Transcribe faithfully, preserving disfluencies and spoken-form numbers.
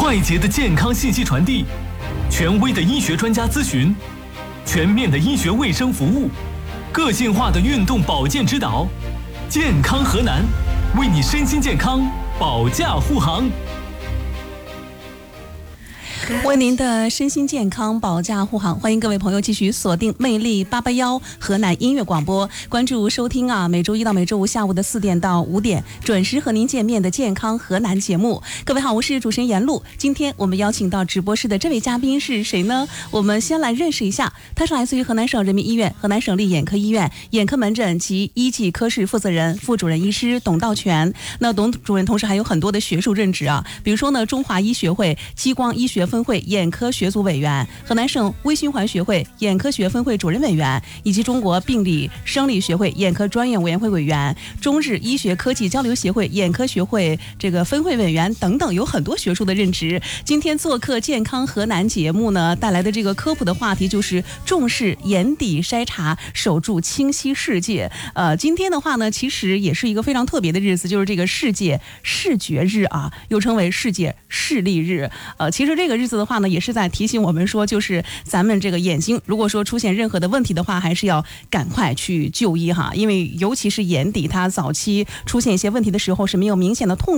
快捷的健康信息传递，权威的医学专家咨询，全面的医学卫生服务，个性化的运动保健指导。健康河南，为你身心健康保驾护航。 为您的身心健康保驾护航，欢迎各位朋友继续锁定魅力八八幺河南音乐广播，关注收听啊，每周一到每周五下午的四点到五点准时和您见面的健康河南节目。各位好，我是主持人严露。今天我们邀请到直播室的这位嘉宾是谁呢？我们先来认识一下，他是来自于河南省人民医院河南省立眼科医院眼科门诊及医技科室负责人、副主任医师董道全。那董主任同时还有很多的学术任职啊，比如说呢，中华医学会激光医学分会眼科学组委员，河南省微循环学会眼科学分会主任委员，以及中国病理生理学会眼科专业委员会委员，中日医学科技交流协会眼科学会这个分会委员等等，有很多学术的任职。今天做客健康河南节目呢，带来的这个科普的话题就是重视眼底筛查，守住清晰世界。呃，今天的话呢，其实也是一个非常特别的日子，就是这个世界视觉日啊，又称为世界视力日。呃，其实这个日子的话呢，也是在提醒我们说，就是咱们这个眼睛如果说出现任何的问题的话，还是要赶快去就医哈，因为尤其是眼底它早期出现一些问题的时候是没有明显的痛